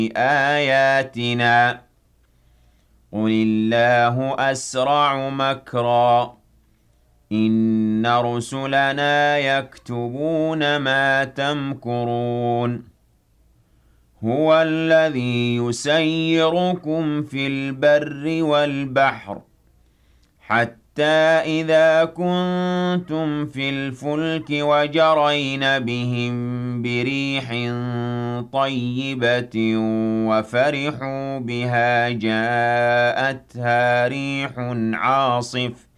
آياتنا قل الله أسرع مكرا إن رسلنا يكتبون ما تمكرون هو الذي يسيركم في البر والبحر حتى إذا كنتم في الفلك وجرين بهم بريح طيبة وفرحوا بها جاءتها ريح عاصف